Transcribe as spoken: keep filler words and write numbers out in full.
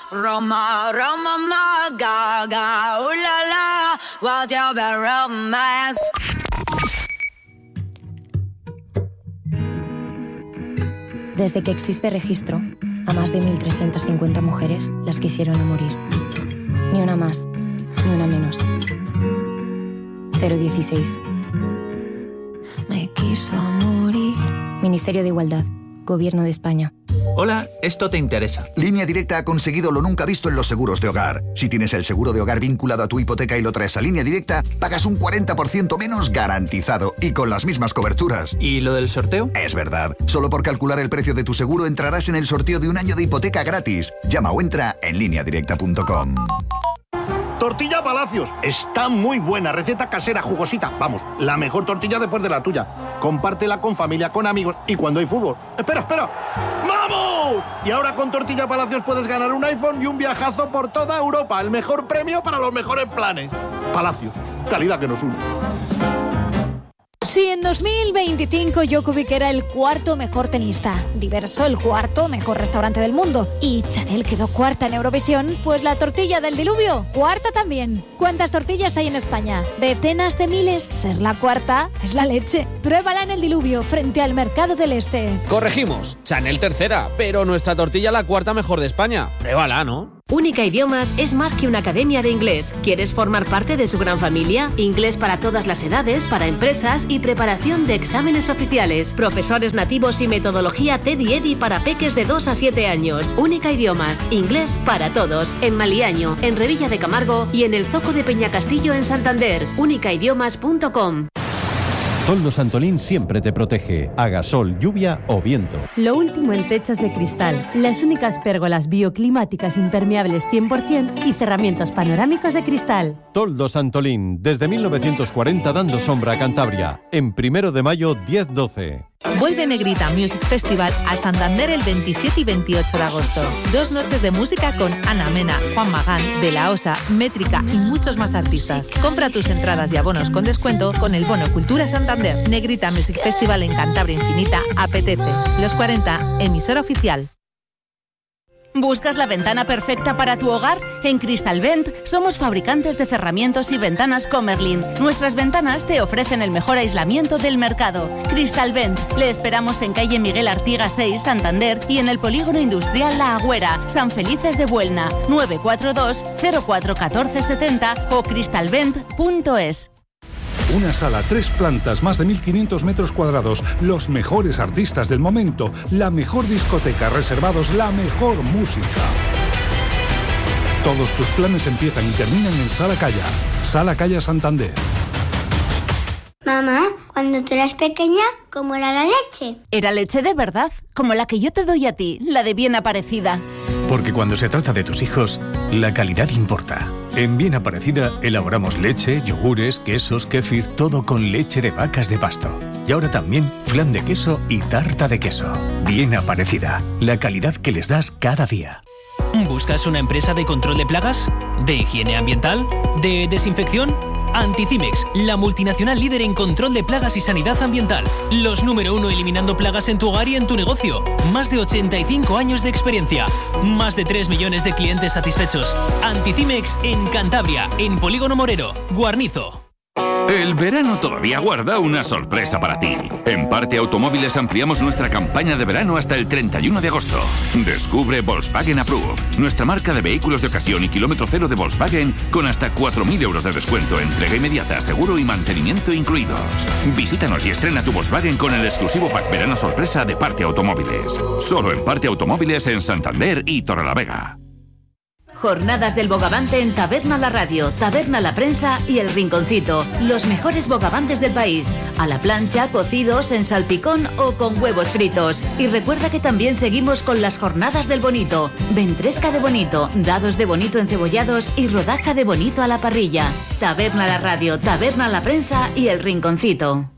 Roma, Roma, ma, gaga, ooh la la, what's your bad romance? Desde que existe registro, a más de mil trescientas cincuenta mujeres las quisieron a morir. Ni una más, ni una menos. cero dieciséis. Me quiso morir. Ministerio de Igualdad, Gobierno de España. Hola, esto te interesa. Línea Directa ha conseguido lo nunca visto en los seguros de hogar. Si tienes el seguro de hogar vinculado a tu hipoteca y lo traes a Línea Directa, pagas un cuarenta por ciento menos garantizado y con las mismas coberturas. ¿Y lo del sorteo? Es verdad. Solo por calcular el precio de tu seguro entrarás en el sorteo de un año de hipoteca gratis. Llama o entra en línea directa punto com. Tortilla Palacios. Está muy buena. Receta casera, jugosita. Vamos, la mejor tortilla después de la tuya. Compártela con familia, con amigos y cuando hay fútbol. ¡Espera, espera! ¡Vamos! Y ahora con Tortilla Palacios puedes ganar un iPhone y un viajazo por toda Europa. El mejor premio para los mejores planes. Palacios. Calidad que nos une. Si en dos mil veinticinco Djokovic era el cuarto mejor tenista, Diverso el cuarto mejor restaurante del mundo y Chanel quedó cuarta en Eurovisión, pues la tortilla del diluvio, cuarta también. ¿Cuántas tortillas hay en España? Decenas de miles. Ser la cuarta es la leche. Pruébala en el diluvio frente al Mercado del Este. Corregimos, Chanel tercera, pero nuestra tortilla la cuarta mejor de España. Pruébala, ¿no? Única Idiomas es más que una academia de inglés. ¿Quieres formar parte de su gran familia? Inglés para todas las edades, para empresas y preparación de exámenes oficiales. Profesores nativos y metodología Teddy Eddy para peques de dos a siete años. Única Idiomas. Inglés para todos. En Maliaño, en Revilla de Camargo y en el Zoco de Peñacastillo en Santander. única idiomas punto com. Toldos Antolín siempre te protege, haga sol, lluvia o viento. Lo último en techos de cristal, las únicas pérgolas bioclimáticas impermeables cien por ciento y cerramientos panorámicos de cristal. Toldos Antolín, desde mil novecientos cuarenta dando sombra a Cantabria, en primero de mayo diez doce. Vuelve Negrita Music Festival a Santander el veintisiete y veintiocho de agosto. Dos noches de música con Ana Mena, Juan Magán, De La Osa, Métrica y muchos más artistas. Compra tus entradas y abonos con descuento con el bono Cultura Santander. Negrita Music Festival en Cantabria Infinita apetece. Los cuarenta, emisora oficial. ¿Buscas la ventana perfecta para tu hogar? En Cristalvent somos fabricantes de cerramientos y ventanas Comerlin. Nuestras ventanas te ofrecen el mejor aislamiento del mercado. Cristalvent. Le esperamos en calle Miguel Artigas seis, Santander y en el Polígono Industrial La Agüera, San Felices de Buelna. nueve cuatro dos cero cuatro uno cuatro siete cero o cristalvent punto es. Una sala, tres plantas, más de mil quinientos metros cuadrados, los mejores artistas del momento, la mejor discoteca, reservados, la mejor música. Todos tus planes empiezan y terminan en Sala Calla. Sala Calla Santander. Mamá, cuando tú eras pequeña, ¿cómo era la leche? Era leche de verdad, como la que yo te doy a ti, la de Bien Aparecida. Porque cuando se trata de tus hijos, la calidad importa. En Bien Aparecida elaboramos leche, yogures, quesos, kéfir, todo con leche de vacas de pasto. Y ahora también flan de queso y tarta de queso. Bien Aparecida, la calidad que les das cada día. ¿Buscas una empresa de control de plagas? ¿De higiene ambiental? ¿De desinfección? Anticimex, la multinacional líder en control de plagas y sanidad ambiental. Los número uno eliminando plagas en tu hogar y en tu negocio. Más de ochenta y cinco años de experiencia. Más de tres millones de clientes satisfechos. Anticimex en Cantabria, en Polígono Morero, Guarnizo. El verano todavía guarda una sorpresa para ti. En Parte Automóviles ampliamos nuestra campaña de verano hasta el treinta y uno de agosto. Descubre Volkswagen Approve, nuestra marca de vehículos de ocasión y kilómetro cero de Volkswagen con hasta cuatro mil euros de descuento, entrega inmediata, seguro y mantenimiento incluidos. Visítanos y estrena tu Volkswagen con el exclusivo pack verano sorpresa de Parte Automóviles. Solo en Parte Automóviles en Santander y Torrelavega. Jornadas del Bogavante en Taberna La Radio, Taberna La Prensa y El Rinconcito. Los mejores bogavantes del país. A la plancha, cocidos, en salpicón o con huevos fritos. Y recuerda que también seguimos con las Jornadas del Bonito. Ventresca de bonito, dados de bonito encebollados y rodaja de bonito a la parrilla. Taberna La Radio, Taberna La Prensa y El Rinconcito.